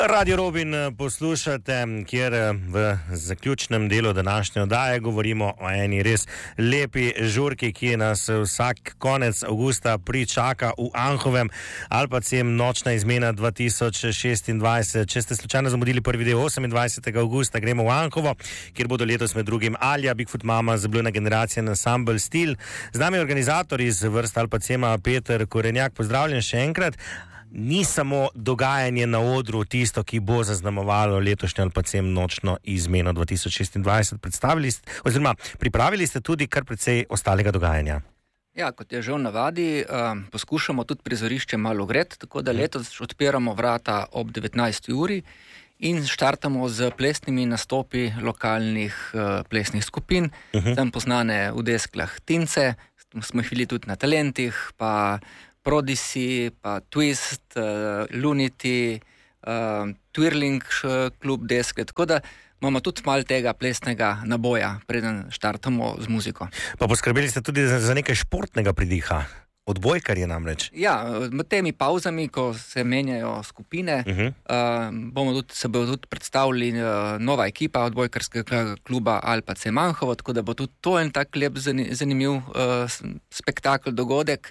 Radio Robin poslušate, kjer v zaključnem delu današnje oddaje govorimo o eni res lepi žurki, ki nas vsak konec avgusta pričaka v Anhovem, Alpacem nočna izmena 2026. Če ste slučajno zamudili prvi del 28. avgusta, gremo v Anhovo, kjer bodo letos med drugim Alja, Bigfoot Mama, Zablujna generacija, Ensemble Stil. Z nami je organizator iz vrst Alpacema Peter Korenjak. Pozdravljen še enkrat. Ni samo dogajanje na odru tisto, ki bo zaznamovalo letošnjo Alpacem nočno izmeno 2026. Pripravili ste tudi kar precej ostalega dogajanja. Ja, kot je že v navadi, poskušamo tudi prizorišče malo ogreti, tako da letos odpiramo vrata ob 19. uri in štartamo z plesnimi nastopi lokalnih plesnih skupin. Tam poznane v Desklah Tince, smo jih videli tudi na Talentih, pa Prodisi, pa Twist, Luniti, Twirling klub Deske, tako da imamo tudi malo tega plesnega naboja, preden štartamo z muziko. Pa poskrbeli ste tudi za nekaj športnega pridiha, odbojkarje namreč. Ja, med temi pauzami, ko se menjajo skupine, se bo tudi predstavili nova ekipa odbojkarskega kluba Alpacem Anhovo, tako da bo tudi to en tak lep, zanimiv spektakel, dogodek.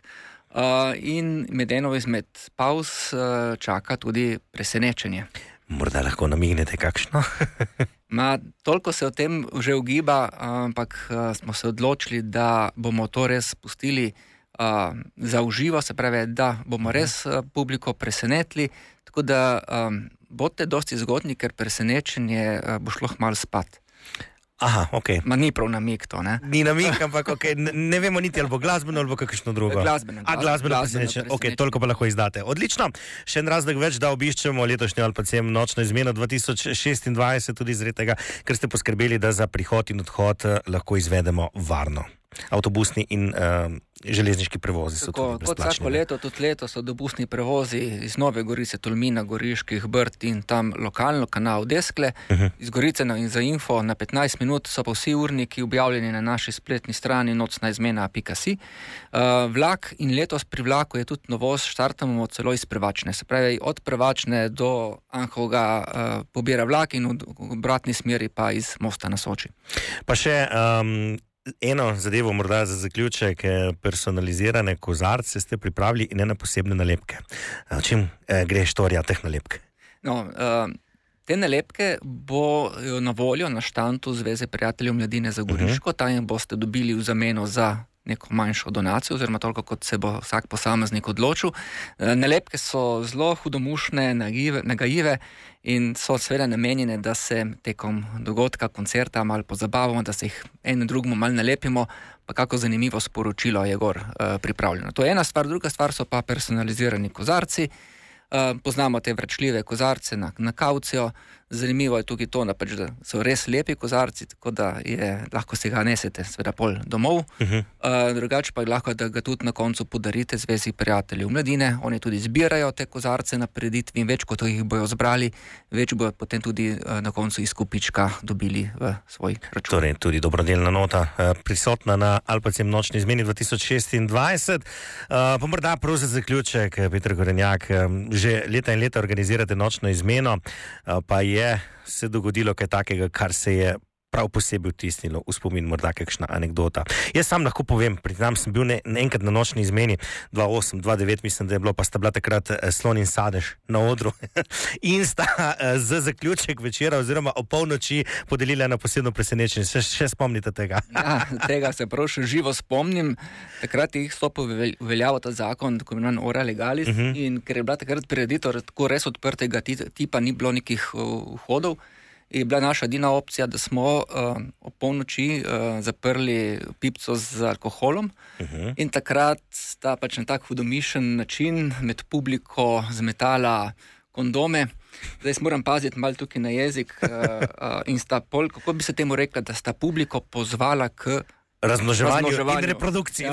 In med eno izmed pauz čaka tudi presenečenje. Morda lahko namignete kakšno? Toliko se o tem že ugiba, ampak smo se odločili, da bomo to res pustili za uživo, se pravi, da bomo res publiko presenetili, tako da bodite dosti zgodni, ker presenečenje bo šlo malo spat. Aha, okej. Ni prav namig to, ne? Ni namig, ampak okej, ne vemo niti ali bo glasbeno ali bo kakšno drugo. Glasbeno presenečenje. Okej, toliko pa lahko izdate. Odlično. Še en razlog več, da obiščemo letošnjo Alpacem nočno izmeno 2026, tudi zaradi tega, ker ste poskrbeli, da za prihod in odhod lahko izvedemo varno. Avtobusni in železniški prevozi so tudi brezplačni. Kot vsako leto, tudi letos avtobusni prevozi iz Nove Gorice, Tolmina, Goriških, Brd in tam lokalno kanal Deskle. Iz Gorice in za info na 15 minut so pa vsi urniki objavljeni na naši spletni strani nocnaizmena.si. Vlak in letos pri vlaku je tudi novost, štartamo celo iz Prevačne. Se pravi, od Prevačne do Anhovega pobira vlak in v obratni smeri pa iz Mosta na Soči. Pa še eno zadevo morda za zaključek, personalizirane kozarce ste pripravili in ene posebne nalepke. O čem gre štorija teh nalepk? Te nalepke bo na voljo na štandu Zveze prijateljev mladine za Goriško, tam boste dobili v zameno za neko manjšo donacijo, oziroma toliko, kot se bo vsak posameznik odločil. Nalepke so zelo hudomušne, nagajive in so seveda namenjene, da se tekom dogodka, koncerta malo pozabavamo, da se jih en drugemu malo nalepimo, pa kako zanimivo sporočilo je gor pripravljeno. To je ena stvar, druga stvar so pa personalizirani kozarci. Poznamo te vračljive kozarce na kavcijo. Zanimivo je tukaj to, da so res lepi kozarci, tako da lahko si ga nesete seveda pol domov. Drugače pa je lahko, da ga tudi na koncu podarite Zvezi prijateljev mladine. Oni tudi zbirajo te kozarce na prireditvi in več kot jih bojo zbrali, več bojo potem tudi na koncu iz kupička dobili v svoj račun. Torej, tudi dobrodelna nota prisotna na Alpacem nočni izmeni 2026. Pa morda prav za zaključek, Peter Korenjak, že leta in leta organizirate nočno izmeno, pa je se dogodilo kaj takega, kar se je prav posebej vtisnilo v spomin, morda kakšna anekdota. Jaz sam lahko povem, pri nam sem bil enkrat na nočni izmeni 2008, 2009, mislim, da je bilo, pa sta bila takrat Slon in Sadež na odru in sta za zaključek večera oziroma o polnoči podelila na posebno presenečenje. Še spomnite tega? Ja, tega se prav še živo spomnim. Takrat je stopil veljavo ta zakon, tako imenovan Ora Legalis, in ker je bila takrat prireditev tako res odprtega tipa, ni bilo nekih vhodov, je bila naša edina opcija, da smo ob polnoči zaprli pipco z alkoholom in takrat sta pač na tak hudomišen način med publiko zmetala kondome. Zdaj moram paziti malo tukaj na jezik in sta kako bi se temu rekla, da sta publiko pozvala k razmnoževanju in reprodukciji.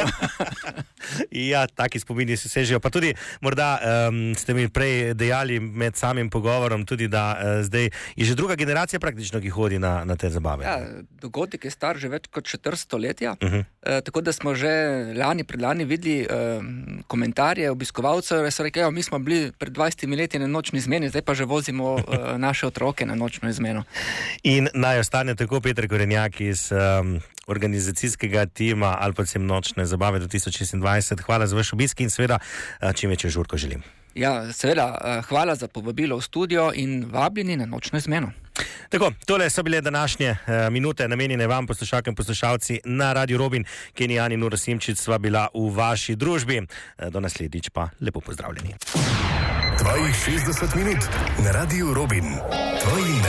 Ja, taki spomini se sežejo. Pa tudi, morda ste mi prej dejali med samim pogovorom, tudi da zdaj je že druga generacija praktično, ki hodi na te zabave. Ja, dogodek je star že več kot 400 letja, tako da smo že predlani videli komentarje obiskovalcev, ki so rekli, mi smo bili pred 20 leti na nočni izmeni, zdaj pa že vozimo naše otroke na nočno izmeno. In naj ostane tako Peter Korenjak iz organizacijskega tima Alpecin nočne zabave 2026. Hvala za vaš obisk in seveda čim večjo žurko želim. Ja, seveda, hvala za povabilo v studio in vabljeni na nočno izmeno. Tako, tole so bile današnje minute namenjene vam, poslušalke in poslušalci na Radio Robin. Kenny Ani Nura Simčič sva bila v vaši družbi. Do naslednjič pa lepo pozdravljeni. Tvojih 60 minut na Radio Robin.